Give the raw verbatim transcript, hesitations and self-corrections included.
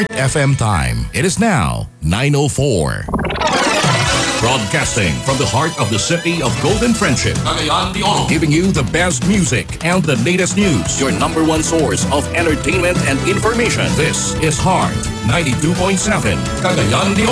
Heart F M time. It is now nine oh four. Broadcasting from the heart of the city of Golden Friendship, Cagayan de Oro, giving you the best music and the latest news. Your number one source of entertainment and information. This is Heart ninety-two point seven, Cagayan de